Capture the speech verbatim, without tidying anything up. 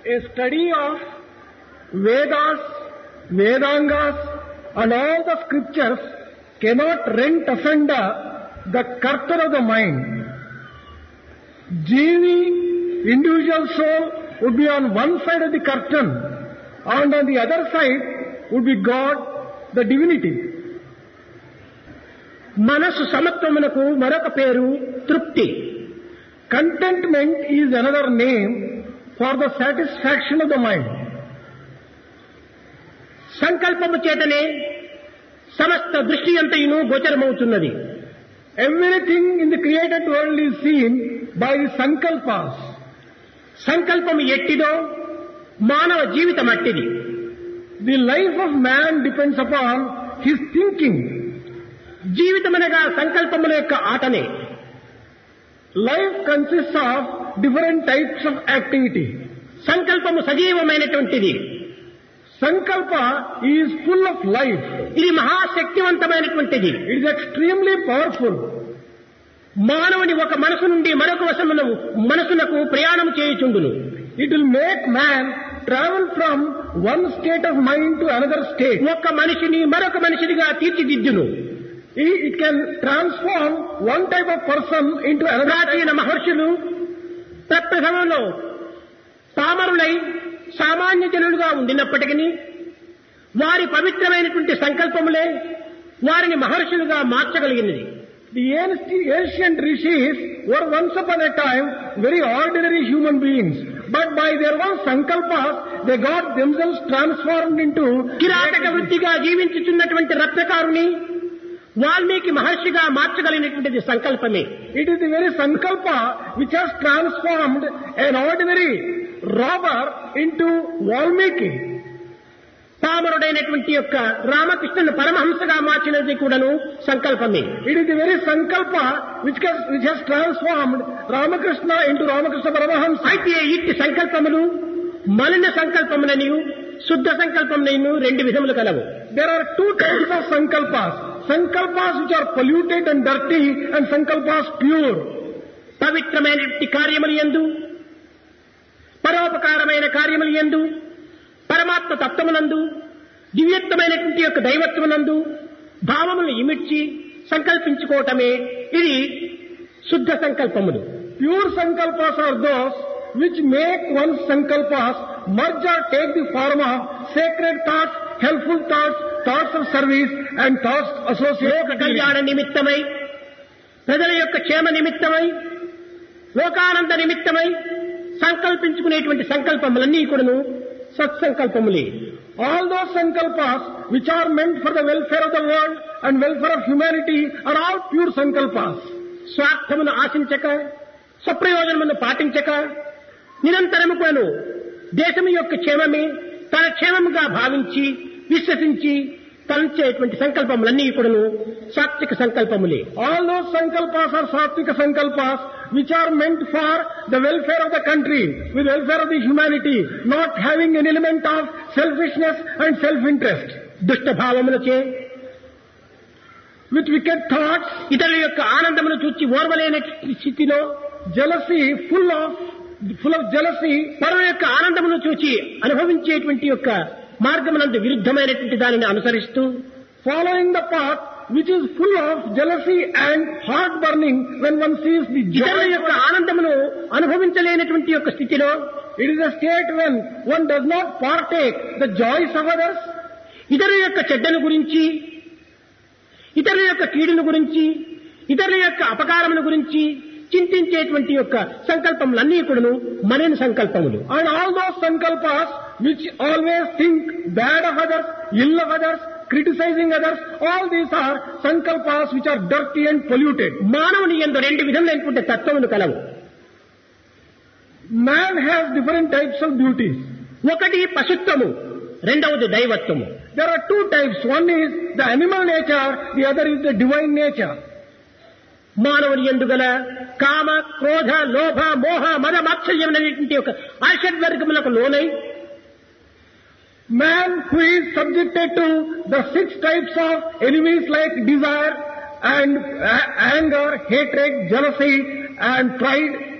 A study of Vedas, Vedangas and all the scriptures cannot rent asunder the curtain of the mind. Jivi, individual soul, would be on one side of the curtain, and on the other side would be God, the divinity. మనసు సమత్వమునకు మరొక పేరు తృప్తి. Contentment is another name for the satisfaction of the mind. సంకల్పము చేతనే సమస్త దృష్టి అంతయును గోచరమవుతున్నది. Everything in the created world is seen by the sankalpas. సంకల్పము ఎట్టిదో మానవ జీవితం అట్టిది. The life of man depends upon his thinking. జీవితమనగా సంకల్పముల యొక్క ఆటనే. Life consists of different types of activity. సంకల్పము సజీవమైనటువంటిది. Sankalpa is full of life. ఇది మహాశక్తివంతమైనటువంటిది. It is extremely powerful. మానవుని ఒక మనసు నుండి మరొక వశమును మనసునకు ప్రయాణం చేయుచుండును. It will make man travel from one state of mind to another state. ఒక మనిషిని మరొక మనిషిగా తీర్చిదిద్దును. It can transform one type of person into another. ప్రాచీన మహర్షులు ప్రప్రథమంలో పామరులై సామాన్య జనులుగా ఉండినప్పటికీ వారి పవిత్రమైనటువంటి సంకల్పములే వారిని మహర్షులుగా మార్చగలిగినది. The ancient rishis were once upon a time very ordinary human beings, but by their own sankalpas they got themselves transformed into. కిరాతక వృత్తిగా జీవించుతున్నటువంటి రత్నకారుని వాల్మీకి మహర్షిగా మార్చగలిగినటువంటిది సంకల్పమే. It is the very sankalpa which has transformed an ordinary robber into Valmiki. పామరుడైనటువంటి యొక్క రామకృష్ణుని పరమహంసగా మార్చినది కూడాను సంకల్పమే. It is the very sankalpa which has, which has transformed Ramakrishna into Ramakrishna Paramahamsa. అయితే ఇట్టి సంకల్పములు మలిన సంకల్పములను శుద్ధ సంకల్పములను రెండు విధములు కలవు. There are two types of sankalpas. Sankalpas which are polluted and dirty and sankalpas pure. పవిత్రమైనటువంటి కార్యములు యందు పరోపకారమైన కార్యములు యందు పరమాత్మ తత్వమునందు దివ్యత్వమైనటువంటి యొక్క దైవత్వమునందు భావములను ఇమిడ్చి సంకల్పించుకోవటమే ఇది శుద్ధ సంకల్పములు. Pure sankalpas are those which make one's sankalpas merge or take the form of sacred thoughts, helpful thoughts, thoughts of service and thoughts associated with కళ్యాణ నిమిత్తమై ప్రజల యొక్క క్షేమ నిమిత్తమై లోకానంద నిమిత్తమై సంకల్పించుకునేటువంటి సంకల్పములన్నీ కూడాను సత్సంకల్పములే. All those sankalpas which are meant for the welfare of the world and welfare of humanity are all pure sankalpas. స్వార్థమును ఆశించక స్వప్రయోజనమును పాటించక నిరంతరము కూడాను దేశము యొక్క క్షేమమే తన క్షేమముగా భావించి విశ్వసించి తలంచేటువంటి సంకల్పములన్నీ కూడాను సాత్విక సంకల్పములే. All those sankalpas are satvika sankalpas which are meant for the welfare of the country, with welfare of the humanity, not having an element of selfishness and self-interest. దుష్ట భావములచే with wicked thoughts, ఇతరుల యొక్క ఆనందమును చూచి ఓర్వలేని స్థితిలో jealousy, full of full of jealousy, పరుల యొక్క ఆనందమును చూచి అనుభవించేటువంటి యొక్క మార్గమునందు విరుద్ధమైనటువంటి దానిని అనుసరిస్తూ following the path which is full of jealousy and heart burning when one sees the joy. ఇతరుల యొక్క ఆనందమును అనుభవించలేనటువంటి యొక్క స్థితిలో it is a state when one does not partake the joys of others. ఇతరుల యొక్క చెడ్డను గురించి ఇతరుల యొక్క కీడును గురించి ఇతరుల యొక్క అపకారముల గురించి చింతించేటువంటి యొక్క సంకల్పములన్నీ కూడాను మలిన సంకల్పములు. And all those sankalpas which always think bad of others, ill of others, criticizing others, all these are sankalpas which are dirty and polluted. మానవుని యందు రెండు విధములైనటువంటి తత్వములు కలవు. Man has different types of beauties. ఒకటి పశుత్వము, రెండవది దైవత్వము. There are two types. One is the animal nature, the other is the divine nature. మానవుని యందు గల కామ క్రోధ లోభ మోహ మద మాత్సర్యములైనటువంటి యొక్క ఆషడ్వర్గములకు లోనై man who is subjected to the six types of enemies like desire and uh, anger, hatred, jealousy and pride